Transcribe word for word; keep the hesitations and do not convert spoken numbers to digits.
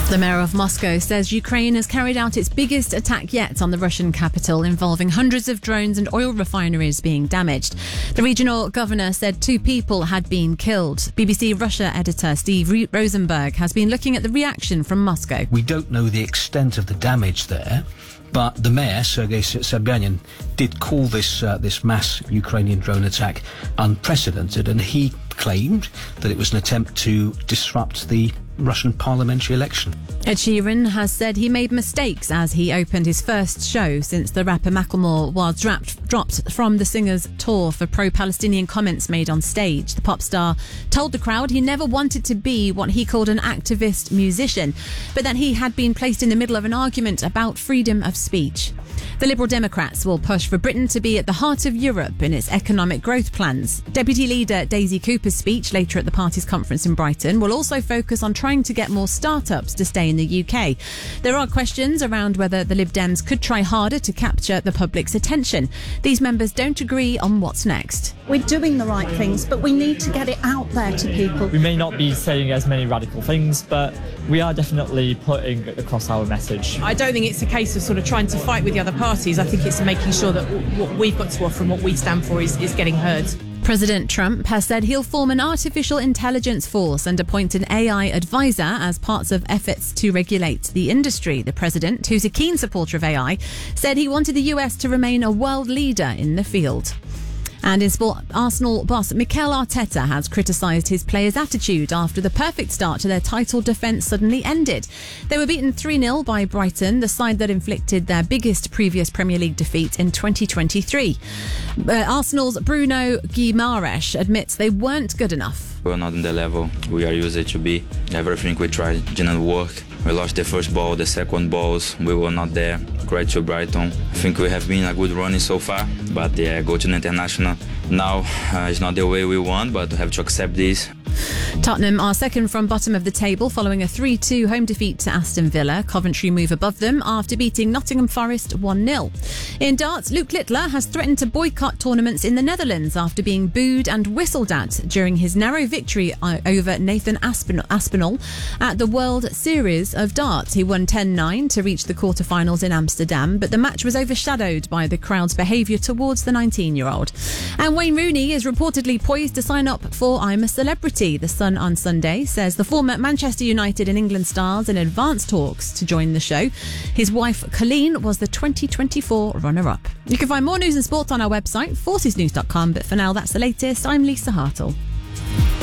The mayor of Moscow says Ukraine has carried out its biggest attack yet on the Russian capital, involving hundreds of drones and oil refineries being damaged. The regional governor said two people had been killed. B B C Russia editor Steve Rosenberg has been looking at the reaction from Moscow. We don't know the extent of the damage there, but the mayor, Sergei Sobyanin, did call this uh, this mass Ukrainian drone attack unprecedented, and he claimed that it was an attempt to disrupt the Russian parliamentary election. Ed Sheeran has said he made mistakes as he opened his first show since the rapper Macklemore was dropped, dropped from the singer's tour for pro-Palestinian comments made on stage. The pop star told the crowd he never wanted to be what he called an activist musician, but that he had been placed in the middle of an argument about freedom of speech. The Liberal Democrats will push for Britain to be at the heart of Europe in its economic growth plans. Deputy Leader Daisy Cooper's speech later at the party's conference in Brighton will also focus on trying to get more startups to stay in the U K. There are questions around whether the Lib Dems could try harder to capture the public's attention. These members don't agree on what's next. We're doing the right things, but we need to get it out there to people. We may not be saying as many radical things, but we are definitely putting across our message. I don't think it's a case of sort of trying to fight with the other parties. I think it's making sure that what we've got to offer and what we stand for is, is getting heard. President Trump has said he'll form an artificial intelligence force and appoint an A I advisor as parts of efforts to regulate the industry. The president, who's a keen supporter of A I, said he wanted the U S to remain a world leader in the field. And in sport, Arsenal boss Mikel Arteta has criticised his players' attitude after the perfect start to their title defence suddenly ended. They were beaten three nil by Brighton, the side that inflicted their biggest previous Premier League defeat in twenty twenty-three. Uh, Arsenal's Bruno Guimaraes admits they weren't good enough. We're not on the level we are used to be. Everything we tried didn't work. We lost the first ball, the second balls, we were not there. Great to Brighton. I think we have been a good running so far, but yeah, go to the international. Now uh, it's not the way we want, but we have to accept this. Tottenham are second from bottom of the table following a three two home defeat to Aston Villa. Coventry move above them after beating Nottingham Forest one nil. In darts, Luke Littler has threatened to boycott tournaments in the Netherlands after being booed and whistled at during his narrow victory over Nathan Aspinall, Aspinall at the World Series of Darts. He won ten nine to reach the quarterfinals in Amsterdam, but the match was overshadowed by the crowd's behaviour towards the nineteen-year-old. And Wayne Rooney is reportedly poised to sign up for I'm a Celebrity. The Sun on Sunday says the former Manchester United and England stars in advanced talks to join the show. His wife Colleen was the twenty twenty-four runner-up. You can find more news and sports on our website, forces news dot com, but for now that's the latest. I'm Lisa Hartle.